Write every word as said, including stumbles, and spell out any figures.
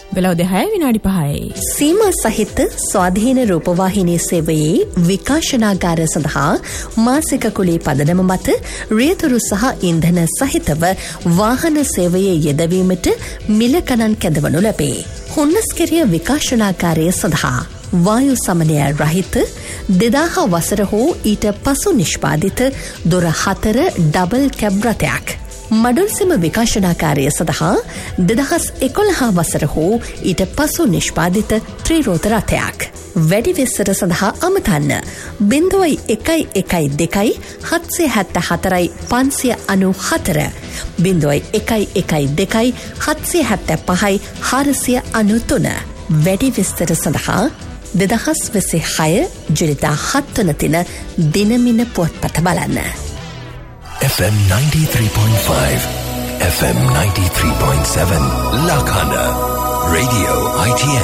වෙලා උදේ විනාඩි පහයි. සීමා සහිත ස්වාධීන රූපවාහිනී සේවයේ විකාශනාගාර සඳහා මාසික කුලී පදනම මත රියතුරු සහ ඉන්ධන සහිතව වාහන සේවයේ යෙදවීමට මිල ගණන් කැඳවනු ලැබේ. හුන්නස්කෙරිය විකාශනාගාරය සඳහා වායු සමනය රහිත දෙදාහ වසර හෝ ඊට පසු නිෂ්පාදිත දොර හතර ඩබල් කැබ් රථයක්. මඩුල්සෙම විකාශනාකාරය සඳහා දෙදහස් එකොළහ වසර හෝ ඊට පසු නිෂ්පාදිත ත්‍රිරෝත රථයක්. වැඩි විස්තර සඳහා අමතන්න බිංදුවයි එකයි එකයි දෙකයි හත්සිය හැත්ත හතරයි පන්සිය අනු හතර බිංදුවයි එකයි එකයි දෙකයි හත්සිය හැත්ත පහයි හාරසිය අනු තුන. වැඩි විස්තර සඳහා දෙදහස් විසි හය ජුලිදා හත්වන දින දිනමින පුවත්පත බලන්න. F M ninety-three point five, F M ninety-three point seven, Lakana, Radio I T N.